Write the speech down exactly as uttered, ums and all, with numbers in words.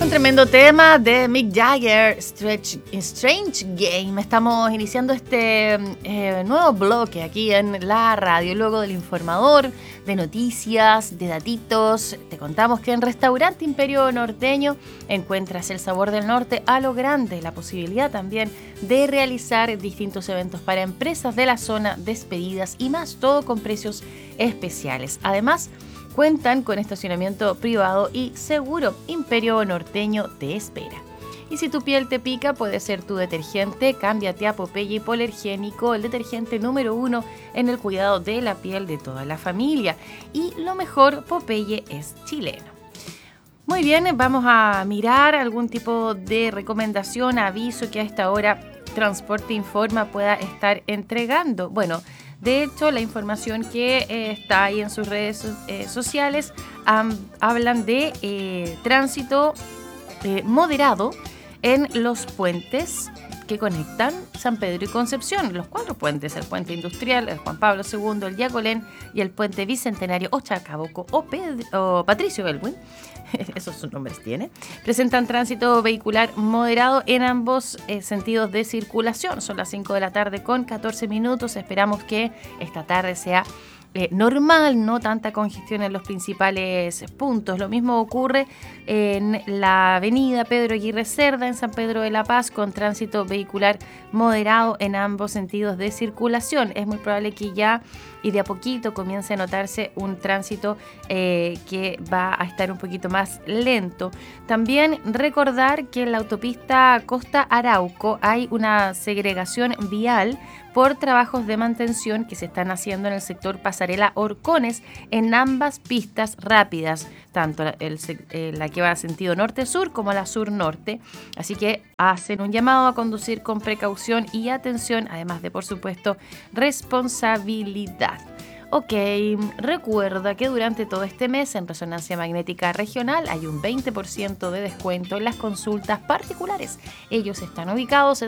tremendo tema de Mick Jagger, Stretch, Strange Game. Estamos iniciando este eh, nuevo bloque aquí en la radio, luego del informador, de noticias, de datitos. Te contamos que en Restaurante Imperio Norteño encuentras el sabor del norte a lo grande, la posibilidad también de realizar distintos eventos para empresas de la zona, despedidas y más, todo con precios especiales. Además, cuentan con estacionamiento privado y seguro. Imperio Norteño te espera. Y si tu piel te pica, puede ser tu detergente. Cámbiate a Popeye Hipoalergénico, el detergente número uno en el cuidado de la piel de toda la familia. Y lo mejor, Popeye es chileno. Muy bien, vamos a mirar algún tipo de recomendación, aviso que a esta hora Transporte Informa pueda estar entregando. Bueno, de hecho, la información que eh, está ahí en sus redes eh, sociales um, hablan de eh, tránsito eh, moderado en los puentes que conectan San Pedro y Concepción. Los cuatro puentes, el puente industrial, el Juan Pablo segundo, el Yacolén y el puente bicentenario o Chacabuco o, Pedro, o Patricio Belwin. Esos sus nombres tiene. Presentan tránsito vehicular moderado en ambos eh, sentidos de circulación. Son las cinco de la tarde con catorce minutos. Esperamos que esta tarde sea eh, normal, no tanta congestión en los principales puntos. Lo mismo ocurre en la avenida Pedro Aguirre Cerda, en San Pedro de la Paz, con tránsito vehicular moderado en ambos sentidos de circulación. Es muy probable que ya y de a poquito comience a notarse un tránsito eh, que va a estar un poquito más lento. También recordar que en la autopista Costa Arauco hay una segregación vial por trabajos de mantención que se están haciendo en el sector Pasarela Horcones en ambas pistas rápidas, tanto el, el, la que va a sentido norte-sur como la sur-norte. Así que hacen un llamado a conducir con precaución y atención, además de, por supuesto, responsabilidad. Ok, recuerda que durante todo este mes en Resonancia Magnética Regional hay un veinte por ciento de descuento en las consultas particulares. Ellos están ubicados en